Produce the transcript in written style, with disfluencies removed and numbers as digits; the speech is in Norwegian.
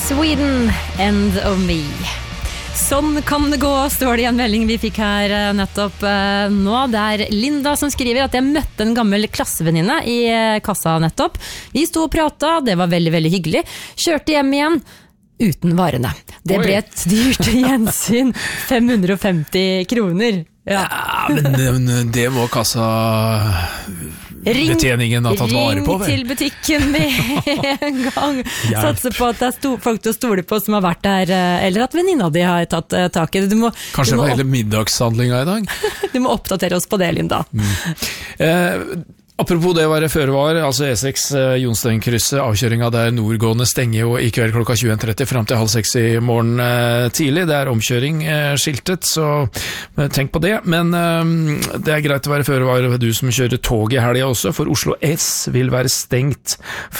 Sweden, End of Me. Sånn kan det gå, står det i en melding vi fikk her nettopp nå. Det er Linda som skriver at jeg møtte en gammel klassevenninne i kassa nettopp. Vi sto og pratet, det var veldig, veldig hyggelig. Kjørte hjem igjen uten varene. Det ble et dyrt gjensyn, 550 kroner. Ja, men det må kassa betjeningen ha tatt vare på. Ring til butikken med en gang. Satser på at det er folk til å stole på som har vært der, eller at venninna di har tatt tak i det. Kanskje det var hele middagshandlinga i dag? Du må oppdatere oss på det, Linda. Apropos det å være føre var, altså E6 Jonsteinkrysset, avkjøringa der nordgående stenger jo i kveld klokka 21.30 frem til 5:30 i morgen tidlig. Det er omkjøring skiltet, så tenk på det. Men det er greit å være føre var du som kjører tog i helga også, for Oslo S vil være stengt